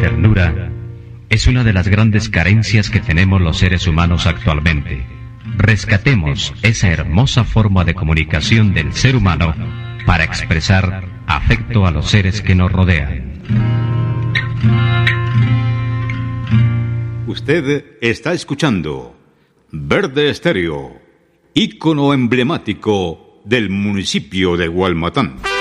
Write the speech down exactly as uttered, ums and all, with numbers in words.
ternura es una de las grandes carencias que tenemos los seres humanos actualmente. Rescatemos esa hermosa forma de comunicación del ser humano para expresar afecto a los seres que nos rodean. Usted está escuchando Verde Estéreo, ícono emblemático del municipio de Gualmatán.